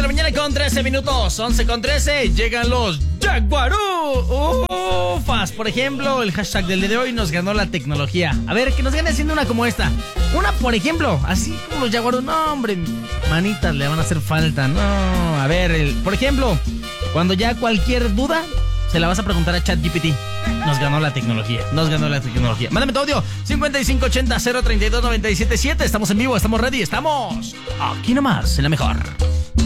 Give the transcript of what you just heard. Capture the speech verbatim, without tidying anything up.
de la mañana con trece minutos. once con trece. Llegan los Jaguarú. Ufas. Por ejemplo, el hashtag del día de hoy nos ganó la tecnología. A ver, que nos gane haciendo una como esta. Una, por ejemplo, así como los Jaguarú. No, hombre, manitas le van a hacer falta. No, a ver, el, por ejemplo, cuando ya cualquier duda se la vas a preguntar a ChatGPT. Nos ganó la tecnología. Nos ganó la tecnología. Mándame tu audio. cincuenta y cinco ochenta cero treinta y dos noventa y siete siete. Estamos en vivo, estamos ready, estamos aquí nomás, en la mejor.